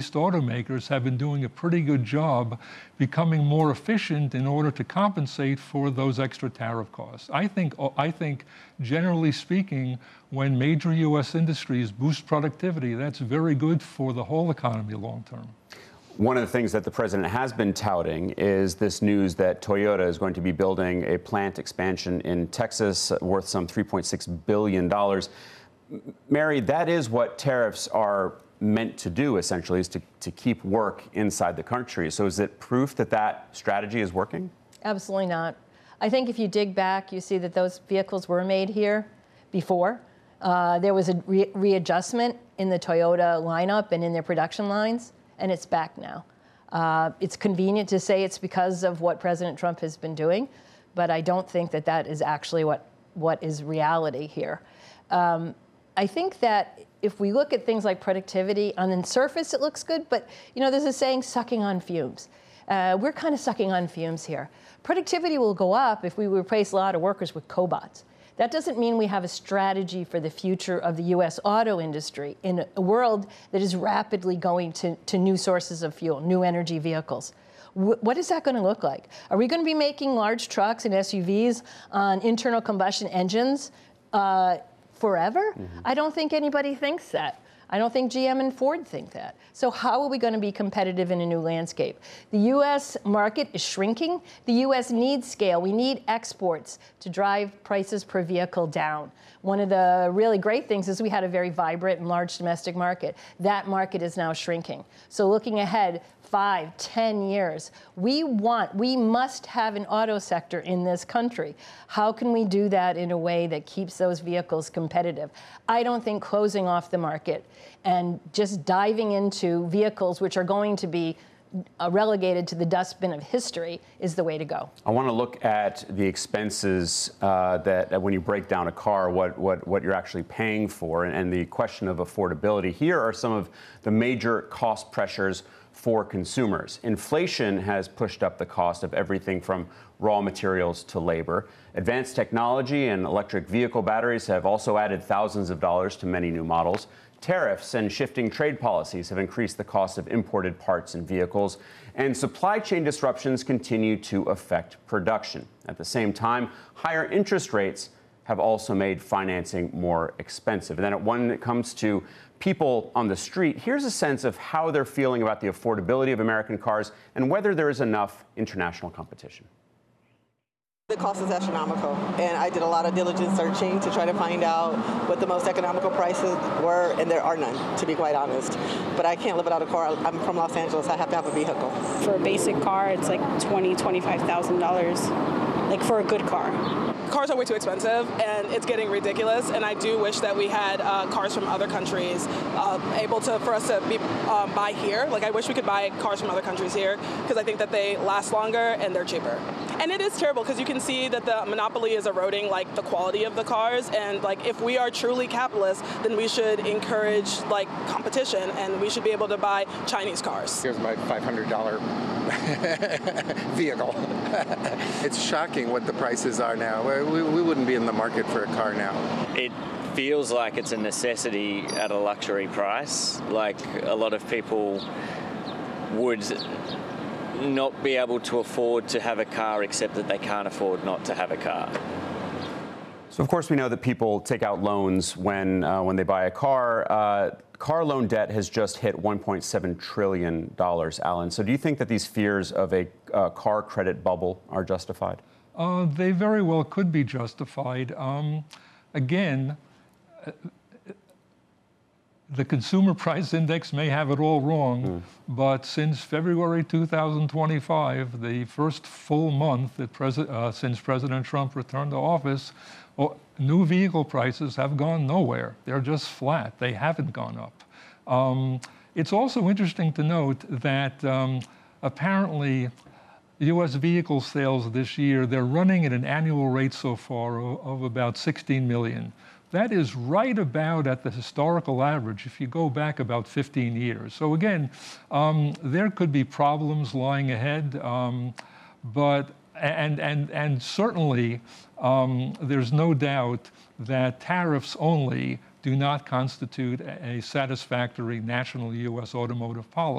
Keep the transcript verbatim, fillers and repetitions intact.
U S-based automakers have been doing a pretty good job becoming more efficient in order to compensate for those extra tariff costs. I think, I think generally speaking, when major U S industries boost productivity, that's very good for the whole economy long term. One of the things that the president has been touting is this news that Toyota is going to be building a plant expansion in Texas worth some three point six billion dollars. Mary, that is what tariffs are meant to do, essentially, is to, to keep work inside the country. So is it proof that that strategy is working? Absolutely not. I think if you dig back, you see that those vehicles were made here before. Uh, there was a re readjustment in the Toyota lineup and in their production lines, and it's back now. Uh, it's convenient to say it's because of what President Trump has been doing, but I don't think that that is actually what, what is reality here. Um, I think that if we look at things like productivity, on the surface it looks good, but you know, there's a saying, sucking on fumes. Uh, we're kind of sucking on fumes here. Productivity will go up if we replace a lot of workers with cobots. That doesn't mean we have a strategy for the future of the U S auto industry in a world that is rapidly going to, to new sources of fuel, new energy vehicles. W what is that going to look like? Are we going to be making large trucks and S U Vs on internal combustion engines uh, forever? Mm-hmm. I don't think anybody thinks that. I don't think G M and Ford think that. So how are we going to be competitive in a new landscape? The U S market is shrinking. The U S needs scale. We need exports to drive prices per vehicle down. One of the really great things is we had a very vibrant and large domestic market. That market is now shrinking. So looking ahead, five, ten years, we want, we must have an auto sector in this country. How can we do that in a way that keeps those vehicles competitive? I don't think closing off the market and just diving into vehicles which are going to be uh, relegated to the dustbin of history is the way to go. I want to look at the expenses uh, that, that when you break down a car, what, what, what you're actually paying for, and, and the question of affordability. Here are some of the major cost pressures for consumers. Inflation has pushed up the cost of everything from raw materials to labor. Advanced technology and electric vehicle batteries have also added thousands of dollars to many new models. Tariffs and shifting trade policies have increased the cost of imported parts and vehicles, and supply chain disruptions continue to affect production. At the same time, higher interest rates have also made financing more expensive. And then when it comes to people on the street, here's a sense of how they're feeling about the affordability of American cars and whether there is enough international competition. The cost is astronomical, and I did a lot of diligent searching to try to find out what the most economical prices were, and there are none, to be quite honest. But I can't live without a car. I'm from Los Angeles. I have to have a vehicle. For a basic car, it's like twenty thousand dollars, twenty-five thousand dollars, like for a good car. Cars are way too expensive, and it's getting ridiculous. And I do wish that we had uh, cars from other countries uh, able to for us to be, um, buy here. Like I wish we could buy cars from other countries here because I think that they last longer and they're cheaper. And it is terrible because you can see that the monopoly is eroding like the quality of the cars. And like if we are truly capitalist, then we should encourage like competition, and we should be able to buy Chinese cars. Here's my five hundred dollar vehicle. It's shocking what the prices are now. We, we wouldn't be in the market for a car now. It feels like it's a necessity at a luxury price. Like a lot of people would not be able to afford to have a car, except that they can't afford not to have a car. So, of course, we know that people take out loans when, uh, when they buy a car. Uh, car loan debt has just hit one point seven trillion dollars, Alan. So do you think that these fears of a uh, car credit bubble are justified? Uh, they very well could be justified. Um, again, uh, the consumer price index may have it all wrong, mm. but since February two thousand twenty-five, the first full month that Presi uh, since President Trump returned to office, well, new vehicle prices have gone nowhere. They're just flat. They haven't gone up. Um, it's also interesting to note that um, apparently U S vehicle sales this year, they're running at an annual rate so far of, of about sixteen million. That is right about at the historical average if you go back about fifteen years. So again, um, there could be problems lying ahead, um, but and and and certainly um, there's no doubt that tariffs only do not constitute a satisfactory national U S automotive policy.